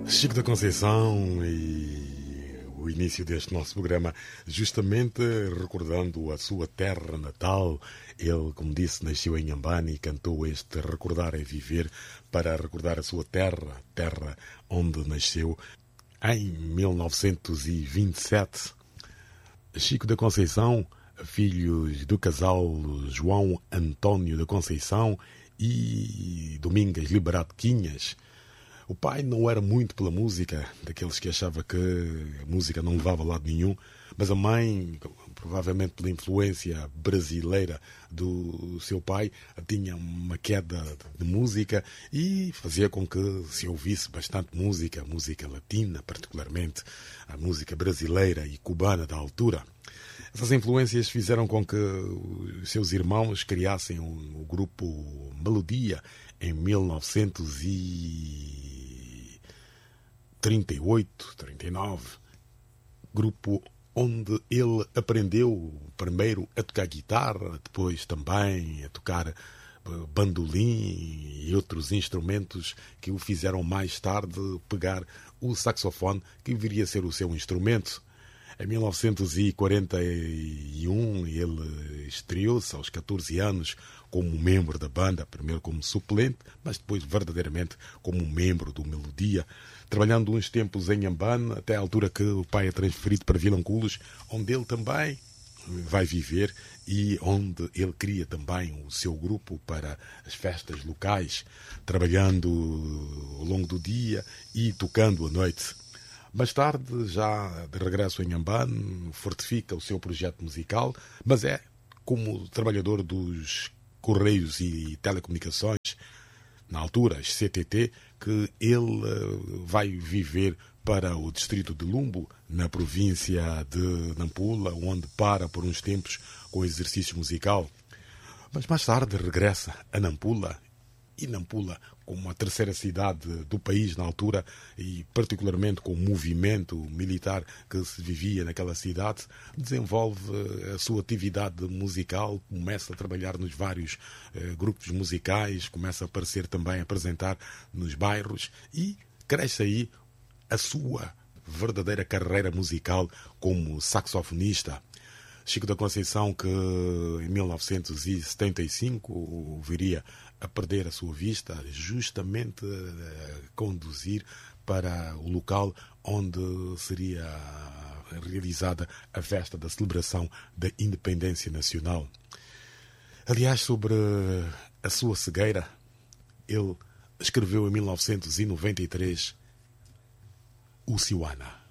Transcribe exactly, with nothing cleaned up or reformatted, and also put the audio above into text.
Chico da Conceição e o início deste nosso programa justamente recordando a sua terra natal. Ele, como disse, nasceu em Inhambane e cantou este Recordar é Viver para recordar a sua terra, terra onde nasceu em mil novecentos e vinte e sete. Chico da Conceição, filhos do casal João António da Conceição e Domingas Liberato Quinhas. O pai não era muito pela música, daqueles que achava que a música não levava a lado nenhum, mas a mãe, provavelmente pela influência brasileira do seu pai, tinha uma queda de música e fazia com que se ouvisse bastante música, música latina particularmente, a música brasileira e cubana da altura. Essas influências fizeram com que os seus irmãos criassem o grupo Melodia em mil novecentos e trinta e oito, trinta e nove, grupo onde ele aprendeu primeiro a tocar guitarra, depois também a tocar bandolim e outros instrumentos que o fizeram mais tarde pegar o saxofone, que viria a ser o seu instrumento. Em mil novecentos e quarenta e um, ele estreou-se aos catorze anos como membro da banda, primeiro como suplente, mas depois verdadeiramente como membro do Melodia, trabalhando uns tempos em Inhambane, até a altura que o pai é transferido para Vilanculos, onde ele também vai viver e onde ele cria também o seu grupo para as festas locais, trabalhando ao longo do dia e tocando à noite. Mais tarde, já de regresso em Inhambane, fortifica o seu projeto musical, mas é como trabalhador dos Correios e Telecomunicações, na altura, as C T T, que ele vai viver para o distrito de Lumbo, na província de Nampula, onde para por uns tempos com o exercício musical. Mas mais tarde regressa a Nampula, e Nampula, como a terceira cidade do país na altura, e particularmente com o movimento militar que se vivia naquela cidade, desenvolve a sua atividade musical, começa a trabalhar nos vários eh, grupos musicais, começa a aparecer também, a apresentar nos bairros e cresce aí a sua verdadeira carreira musical como saxofonista. Chico da Conceição, que em mil novecentos e setenta e cinco viria a perder a sua vista, justamente a conduzir para o local onde seria realizada a festa da celebração da independência nacional. Aliás, sobre a sua cegueira, ele escreveu em mil novecentos e noventa e três o Ciuana.